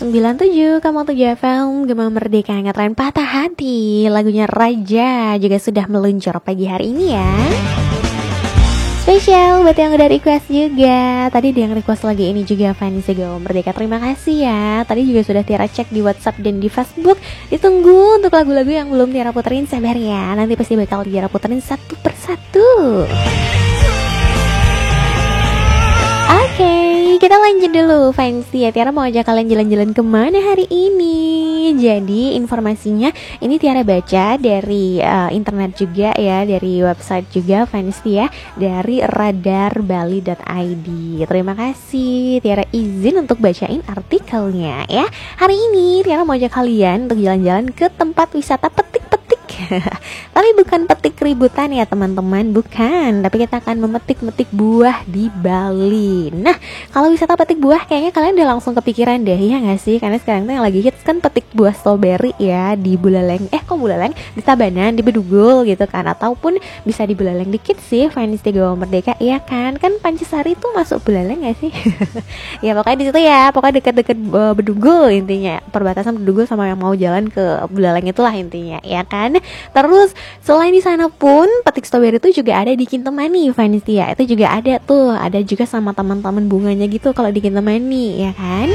97,7 FM Gema Merdeka ngetren patah hati. Lagunya Raja juga sudah meluncur pagi hari ini ya. Spesial buat yang udah request juga. Tadi ada yang request lagi ini juga Fanny Gema Merdeka. Terima kasih ya. Tadi juga sudah Tiara cek di WhatsApp dan di Facebook. Ditunggu untuk lagu-lagu yang belum Tiara puterin, sabar ya. Nanti pasti bakal Tiara puterin satu persatu. Oke, kita lanjut dulu Fancy ya. Tiara mau ajak kalian jalan-jalan kemana hari ini? Jadi informasinya ini Tiara baca dari internet juga ya, dari website juga Fancy ya, dari radarbali.id. Terima kasih Tiara izin untuk bacain artikelnya ya. Hari ini Tiara mau ajak kalian untuk jalan-jalan ke tempat wisata petik-petik. Tapi bukan petik ributan ya teman-teman, bukan. Tapi kita akan memetik-metik buah di Bali. Nah, kalau wisata petik buah kayaknya kalian udah langsung kepikiran deh, ya nggak sih? Karena sekarang tuh yang lagi hits kan petik buah strawberry ya di Buleleng. Buleleng di Tabanan, di Bedugul gitu kan. Ataupun bisa di Buleleng dikit sih, Fanny Gema Merdeka, iya kan? Kan Pancasari tuh masuk Buleleng nggak sih? Ya pokoknya di situ ya, pokoknya dekat-dekat Bedugul intinya. Perbatasan Bedugul sama yang mau jalan ke Buleleng itulah intinya, ya kan? Terus selain di sana pun petik strawberry itu juga ada di Kintamani, Vanisia. Itu juga ada tuh, ada juga sama taman-taman bunganya gitu kalau di Kintamani, ya kan?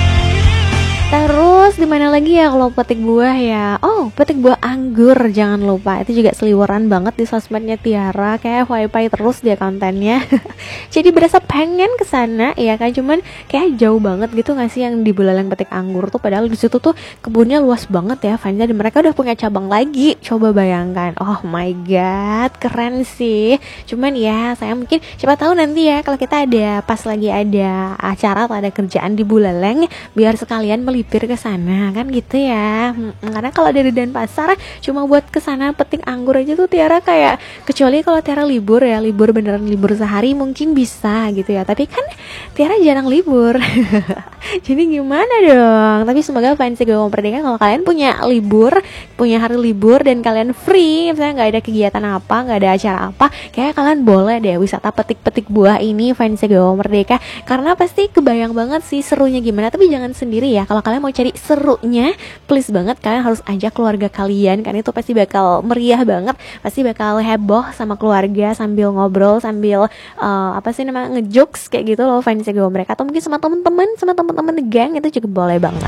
Terus di mana lagi ya kalau petik buah ya? Oh, petik buah anggur jangan lupa. Itu juga seliweran banget di sosmednya Tiara, kayak wifi terus dia kontennya. Jadi berasa pengen ke sana ya kan, cuman kayak jauh banget gitu nggak sih yang di Buleleng petik anggur tuh, padahal di situ tuh kebunnya luas banget ya Vanja, dan mereka udah punya cabang lagi. Coba bayangkan. Oh my god, keren sih. Cuman ya, saya mungkin siapa tahu nanti ya kalau kita ada pas lagi ada acara atau ada kerjaan di Buleleng, biar sekalian melipir ke sana kan gitu ya. Karena kalau dari Denpasar cuma buat ke sana petik anggur aja tuh Tiara kayak, kecuali kalau Tiara libur ya, libur beneran libur sehari mungkin bisa gitu ya. Tapi kan Tiara jarang libur. Jadi gimana dong? Tapi semoga Fanny Gema Merdeka kalau kalian punya libur, punya hari libur dan kalian free, misalnya nggak ada kegiatan apa, nggak ada acara apa, kayak kalian boleh deh wisata petik-petik buah ini Fanny Gema Merdeka. Karena pasti kebayang banget sih serunya gimana. Tapi jangan sendiri ya. Kalau kalian mau cari serunya, please banget kalian harus ajak keluarga kalian, karena itu pasti bakal meriah banget, pasti bakal heboh sama keluarga sambil ngobrol, sambil ngejokes kayak gitu loh Fanny Gema Merdeka. Atau mungkin sama teman-teman gang, itu juga boleh banget.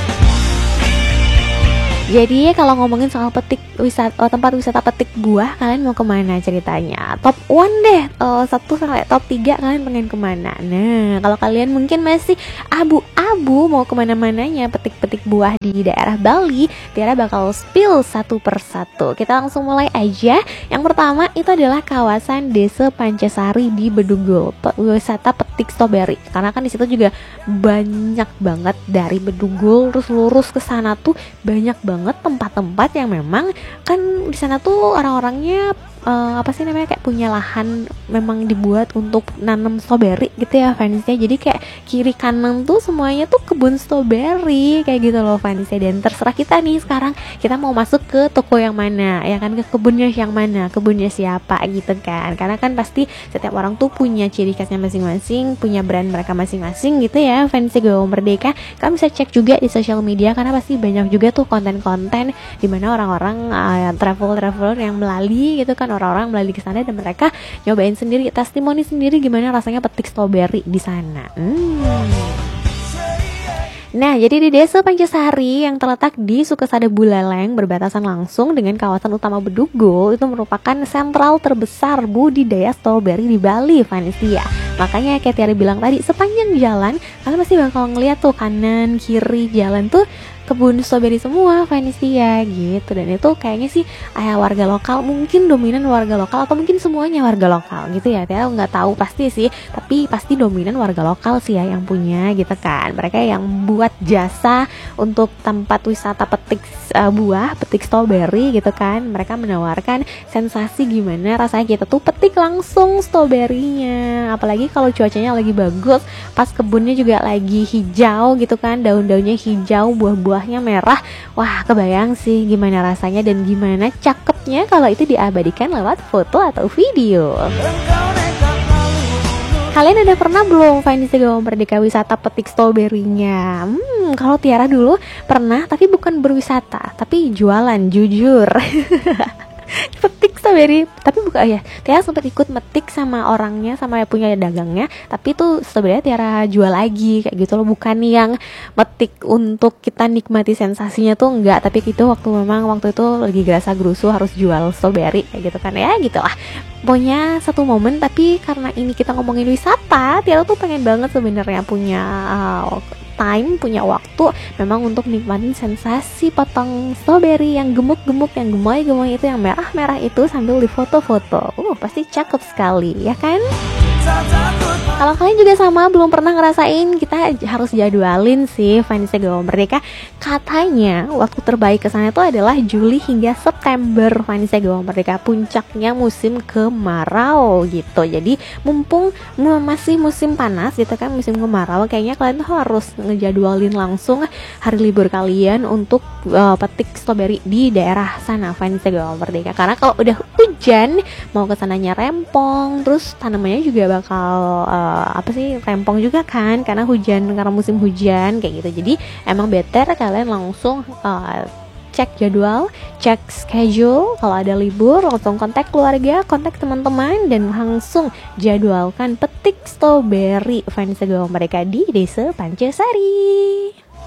Jadi kalau ngomongin soal tempat wisata petik buah, kalian mau kemana ceritanya? Top 1 deh, 1 sampai top 3 kalian pengen kemana? Nah, kalau kalian mungkin masih abu-abu mau kemana-mananya petik-petik buah di daerah Bali, Tiara bakal spill satu persatu. Kita langsung mulai aja. Yang pertama itu adalah kawasan Desa Pancasari di Bedugul, wisata petik strawberry. Karena kan di situ juga banyak banget dari Bedugul terus lurus ke sana tuh banyak banget tempat-tempat yang memang kan di sana tuh orang-orangnya kayak punya lahan memang dibuat untuk nanam strawberry gitu ya Vanessa. Jadi kayak kiri kanan tuh semuanya tuh kebun strawberry kayak gitu loh Vanessa. Dan terserah kita nih sekarang kita mau masuk ke toko yang mana ya kan, ke kebunnya yang mana, kebunnya siapa gitu kan. Karena kan pasti setiap orang tuh punya ciri khasnya masing-masing, punya brand mereka masing-masing gitu ya Vanessa Gema Merdeka. Kalian bisa cek juga di sosial media karena pasti banyak juga tuh konten-konten di mana orang-orang traveler yang melalui gitu kan, orang-orang melalui ke sana dan mereka nyobain sendiri, testimoni sendiri gimana rasanya petik strawberry di sana. Nah, jadi di Desa Pancasari yang terletak di Sukesada Buleleng berbatasan langsung dengan kawasan utama Bedugul, itu merupakan sentral terbesar budidaya strawberry di Bali, Vanessa. Makanya kayak Tiara bilang tadi, sepanjang jalan kalian pasti bakal ngeliat tuh kanan kiri jalan tuh kebun strawberry semua Vanessa gitu. Dan itu kayaknya sih warga lokal, mungkin dominan warga lokal atau mungkin semuanya warga lokal gitu ya. Tiara nggak tahu pasti sih, tapi pasti dominan warga lokal sih ya yang punya gitu kan. Mereka yang buat jasa untuk tempat wisata petik buah, petik strawberry gitu kan. Mereka menawarkan sensasi gimana rasanya kita tuh petik langsung strawberry-nya. Apalagi kalau cuacanya lagi bagus, pas kebunnya juga lagi hijau gitu kan, daun-daunnya hijau, buah-buahnya merah. Wah, kebayang sih gimana rasanya dan gimana cakepnya kalau itu diabadikan lewat foto atau video. Kalian udah pernah belum Vanessa Gawang Merdeka wisata petik stroberinya? Kalau Tiara dulu pernah, tapi bukan berwisata, tapi jualan, jujur. Petik strawberry, tapi bukan ya, Tiara sempat ikut metik sama orangnya, sama yang punya dagangnya, tapi itu strawberry Tiara jual lagi kayak gitu loh, bukan yang metik untuk kita nikmati sensasinya tuh enggak, tapi itu memang waktu itu lagi gerasa gerusu harus jual strawberry kayak gitu kan ya, gitulah. Pokoknya satu momen, tapi karena ini kita ngomongin wisata, Tiara tuh pengen banget sebenarnya punya time, punya waktu memang untuk nikmatin sensasi potong strawberry yang gemuk-gemuk, yang gemoy-gemoy itu, yang merah-merah itu sambil difoto-foto. Pasti cakep sekali ya kan? Kalau kalian juga sama belum pernah ngerasain, kita harus jadwalin sih Vanessa Gawang Merdeka. Katanya waktu terbaik kesana itu adalah Juli hingga September Vanessa Gawang Merdeka, puncaknya musim kemarau gitu. Jadi mumpung masih musim panas gitu kan, musim kemarau, kayaknya kalian tuh harus ngejadwalin langsung hari libur kalian untuk petik strawberry di daerah sana Vanessa Gawang Merdeka. Karena kalau udah hujan, mau kesananya rempong, terus tanamannya juga bakal rempong juga kan, karena musim hujan kayak gitu. Jadi emang better kalian langsung cek jadwal, cek schedule. Kalau ada libur langsung kontak keluarga, kontak teman-teman, dan langsung jadwalkan petik strawberry Vanessa Gawang Merdeka di Desa Pancasari.